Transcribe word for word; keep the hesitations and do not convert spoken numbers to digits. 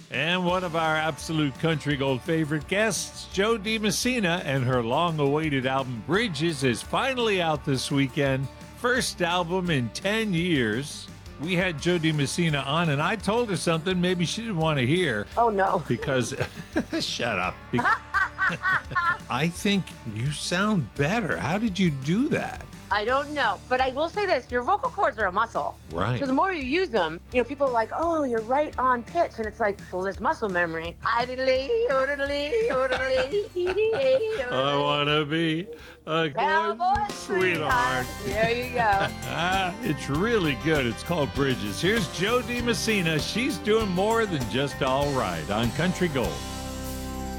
And one of our absolute country gold favorite guests, Jo Dee Messina, and her long-awaited album Bridges is finally out this weekend. First album in ten years. We had Jo Dee Messina on, and I told her something maybe she didn't want to hear. Oh, no. Because, shut up. Because I think you sound better. How did you do that? I don't know, but I will say this: your vocal cords are a muscle. Right. So the more you use them, you know, people are like, "Oh, you're right on pitch," and it's like, well, there's muscle memory. I want to be a Cowboy good sweetheart. There you go. It's really good. It's called Bridges. Here's Jo Dee Messina. She's doing more than just all right on Country Gold.